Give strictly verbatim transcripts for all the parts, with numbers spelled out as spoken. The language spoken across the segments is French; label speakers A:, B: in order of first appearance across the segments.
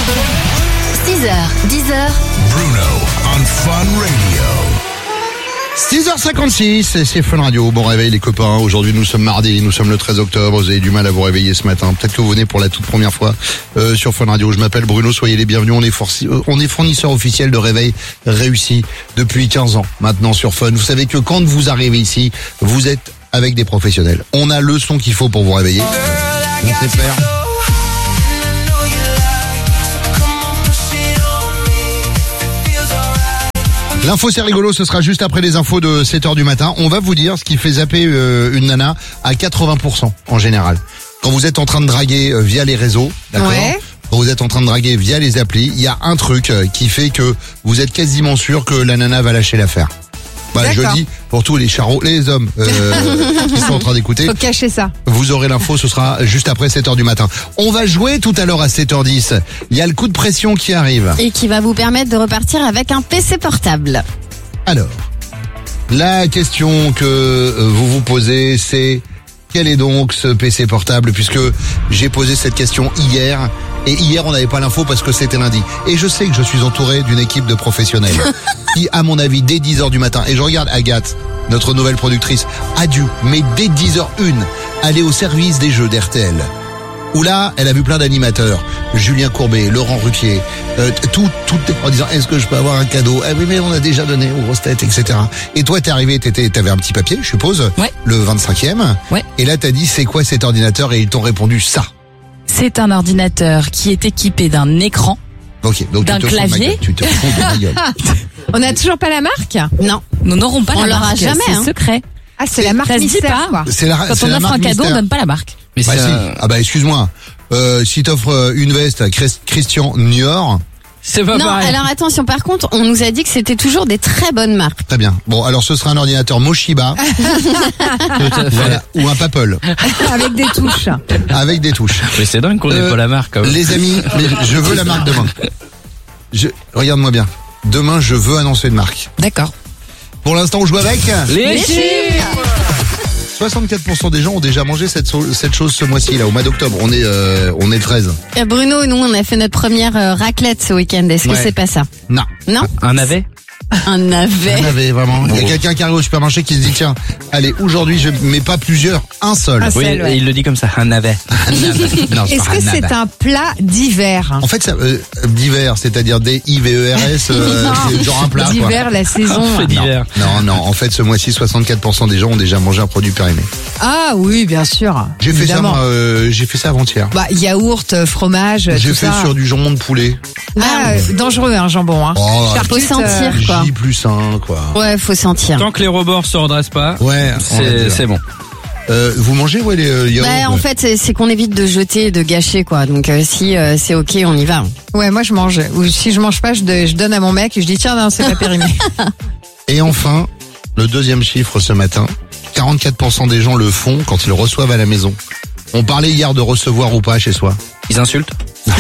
A: six heures, dix heures.
B: Bruno on Fun Radio.
C: six heures cinquante-six, c'est Fun Radio. Bon réveil les copains, aujourd'hui nous sommes mardi, nous sommes le treize octobre, vous avez du mal à vous réveiller ce matin. Peut-être que vous venez pour la toute première fois euh, sur Fun Radio. Je m'appelle Bruno, soyez les bienvenus, on est, forci- euh, on est fournisseur officiel de réveil réussi depuis quinze ans maintenant sur Fun. Vous savez que quand vous arrivez ici, vous êtes avec des professionnels. On a le son qu'il faut pour vous réveiller. On sait faire. L'info c'est rigolo, ce sera juste après les infos de sept heures du matin. On va vous dire ce qui fait zapper euh, une nana à quatre-vingts pour cent en général. Quand vous êtes en train de draguer euh, via les réseaux, d'accord
D: Ouais.
C: Quand vous êtes en train de draguer via les applis, il y a un truc euh, qui fait que vous êtes quasiment sûr que la nana va lâcher l'affaire. Bah, je
D: D'accord.
C: dis pour tous les charros, les hommes euh, qui sont en train d'écouter.
D: Faut cacher ça.
C: Vous aurez l'info, ce sera juste après sept heures du matin. On va jouer tout à l'heure à sept heures dix. Il y a le coup de pression qui arrive.
A: Et qui va vous permettre de repartir avec un P C portable.
C: Alors, la question que euh, vous vous posez, c'est quel est donc ce P C portable, puisque j'ai posé cette question hier, et hier on n'avait pas l'info parce que c'était lundi. Et je sais que je suis entouré d'une équipe de professionnels qui, à mon avis, dès dix heures du matin, et je regarde Agathe, notre nouvelle productrice, a dû, mais dès dix heures une, aller au service des jeux d'R T L. Où là, elle a vu plein d'animateurs, Julien Courbet, Laurent Ruquier, euh, tout, tout, en disant est-ce que je peux avoir un cadeau? Ah oui, mais on a déjà donné aux grosses têtes, et cetera. Et toi, t'es arrivé, t'étais, t'avais un petit papier, je suppose,
E: Ouais.
C: le vingt-cinquième.
E: Ouais.
C: Et là, t'as dit c'est quoi cet ordinateur? Et ils t'ont répondu ça.
E: C'est un ordinateur qui est équipé d'un écran.
C: Ok, donc
E: D'un
C: tu te fous de ma
E: clavier.
C: gueule, tu te fous de ma gueule.
D: On n'a toujours pas la marque?
A: Non.
E: Nous n'aurons pas
A: On
E: la
A: l'aura
E: marque,
A: jamais,
E: c'est
A: hein.
E: secret.
D: Ah, c'est la marque
E: Ça se dit
D: mystère,
E: pas.
D: quoi.
C: C'est la,
E: Quand
C: c'est
E: on
C: la
E: offre
C: marque
E: un cadeau, on
C: mystère.
E: donne pas la marque.
B: Mais
C: Bah
B: c'est
C: si.
B: un-
C: Ah bah excuse-moi. Euh, si t'offres euh, une veste à Chris- Christian Nior,
B: c'est pas
A: Non,
B: pareil.
A: alors attention, par contre, on nous a dit que c'était toujours des très bonnes marques.
C: très bien. Bon, alors ce sera un ordinateur Moshiba,
B: Tout à fait.
C: voilà, ou un Papel
D: Avec des touches.
C: avec des touches.
B: Mais c'est dingue qu'on ait
C: Euh,
B: pas la marque. quand même.
C: Les amis, les- je veux la marque demain. Je, regarde-moi bien. Demain, je veux annoncer une marque.
E: D'accord.
C: Pour l'instant, on joue avec.
B: Les chiffres.
C: soixante-quatre pour cent des gens ont déjà mangé cette, so- cette chose ce mois-ci, là, au mois d'octobre. On est, euh, on est le treize.
A: Euh, Bruno, nous, on a fait notre première euh, raclette ce week-end. Est-ce que
C: Ouais.
A: c'est pas ça?
C: Non.
A: Non?
B: Un navet.
A: Un navet.
C: On avait vraiment. Il y a
B: Bon.
C: quelqu'un qui arrive au supermarché qui se dit, tiens, allez, aujourd'hui, je mets pas plusieurs, un seul.
D: Un
B: Oui,
D: seul, ouais.
B: il le dit comme ça, un navet.
C: Non,
D: Est-ce
C: pas
D: que
C: un
D: c'est
C: navet.
D: un plat d'hiver?
C: En fait, ça, euh, d'hiver, c'est-à-dire D I V E R S, euh,
D: Non.
C: c'est genre un plat, quoi.
D: D'hiver, la saison.
B: Fait d'hiver.
C: Non, non, en fait, ce mois-ci, soixante-quatre pour cent des gens ont déjà mangé un produit périmé.
D: Ah oui, bien sûr.
C: J'ai fait ça,
D: Évidemment.
C: moi, euh, j'ai fait ça avant-hier.
D: Bah, yaourt, euh, fromage,
C: J'ai
D: tout
C: fait
D: ça.
C: sur du jambon de poulet.
D: Ah, euh, dangereux, hein, jambon. Hein.
C: Oh,
A: Faut sentir, quoi.
C: J plus un, quoi.
A: Ouais, faut sentir.
B: Tant que les rebords se redressent pas,
C: Ouais, on va
B: c'est
C: dire.
B: c'est bon.
C: Euh, vous mangez, ouais, les euh, yaourts?
A: Bah, en fait, c'est- c'est qu'on évite de jeter et de gâcher, quoi. Donc, euh, si euh, c'est ok, on y va.
D: Ouais, moi je mange. Ou si je mange pas, je, de- je donne à mon mec et je dis tiens, non, c'est pas périmé.
C: Et enfin, le deuxième chiffre ce matin, quarante-quatre pour cent des gens le font quand ils le reçoivent à la maison. On parlait hier de recevoir ou pas chez soi.
B: Ils insultent.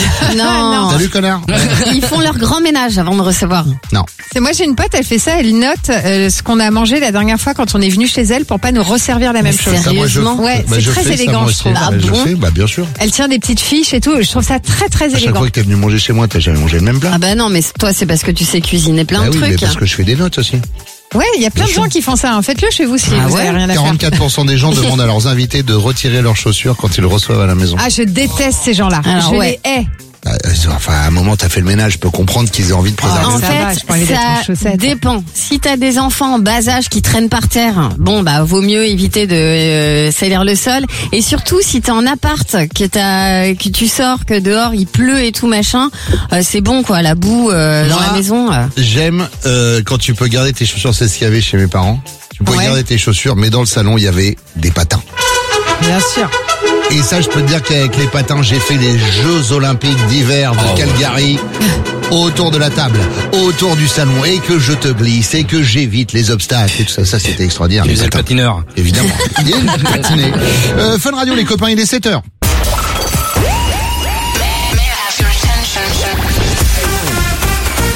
A: Non.
C: Salut, connard.
A: Ils font leur grand ménage avant de recevoir.
C: Non.
D: C'est moi j'ai une pote, elle fait ça, elle note euh, ce qu'on a mangé la dernière fois quand on est venu chez elle pour pas nous resservir la même
A: Mais
D: chose.
C: Ça, moi, je-
A: Sérieusement
D: Ouais,
C: bah,
D: c'est
C: je
D: très
C: fais ça,
D: élégant,
C: moi
D: je
C: aussi.
D: trouve.
A: Ah
C: Bah, je
A: bon
C: fais, bah, bien sûr.
D: Elle tient des petites fiches et tout, je trouve ça très très
C: À chaque
D: élégant.
C: fois que t'es venu manger chez moi, t'as jamais mangé le même plat.
A: Ah bah non, mais toi, c'est parce que tu sais cuisiner plein
C: Bah
A: de
C: oui, mais
A: trucs.
C: parce que je fais des notes aussi.
D: Ouais, il y a plein de
C: Bien sûr.
D: gens qui font ça. hein. Faites-le chez vous si
A: Ah
D: vous
A: ouais
D: avez rien à faire.
C: quarante-quatre pour cent des gens demandent à leurs invités de retirer leurs chaussures quand ils le reçoivent à la maison.
D: Ah, je déteste ces gens-là.
A: Alors,
D: je
A: ouais.
D: les hais.
C: Bah, euh, enfin, à un moment, t'as fait le ménage, je peux comprendre qu'ils aient envie de préserver.
D: Ah,
A: En
D: ça va,
A: fait,
D: je prends les vêtements en
A: ça
D: chaussettes.
A: dépend. Si t'as des enfants en bas âge qui traînent par terre, bon bah vaut mieux éviter de euh, salir le sol. Et surtout, si t'es en appart, que t'as, que tu sors, que dehors il pleut et tout machin, euh, c'est bon quoi. La boue euh, dans
C: Moi,
A: la maison. euh.
C: J'aime euh, quand tu peux garder tes chaussures, c'est ce qu'il y avait chez mes parents. Tu pouvais
D: Ouais.
C: garder tes chaussures, mais dans le salon, il y avait des patins.
D: Bien sûr.
C: Et ça, je peux te dire qu'avec les patins, j'ai fait les Jeux Olympiques d'hiver de
B: Oh,
C: Calgary autour de la table, autour du salon, et que je te glisse, et que j'évite les obstacles, et tout ça. Ça, c'était extraordinaire.
B: Tu
C: les
B: faisais le
C: patins.
B: patineur.
C: Évidemment. Il est patiné. Euh, Fun Radio, les copains, il est sept heures.